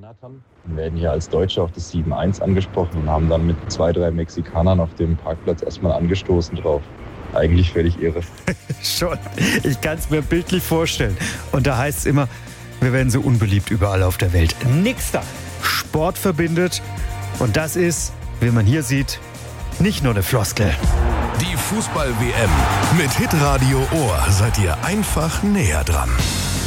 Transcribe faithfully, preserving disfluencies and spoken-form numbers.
haben. Wir werden hier als Deutsche auf das sieben eins angesprochen und haben dann mit zwei, drei Mexikanern auf dem Parkplatz erstmal angestoßen drauf. Eigentlich völlig irre. Schon, ich kann es mir bildlich vorstellen. Und da heißt es immer, wir werden so unbeliebt überall auf der Welt. Nix da. Sport verbindet und das ist, wie man hier sieht, nicht nur eine Floskel. Die Fußball-W M. Mit Hitradio Ohr seid ihr einfach näher dran.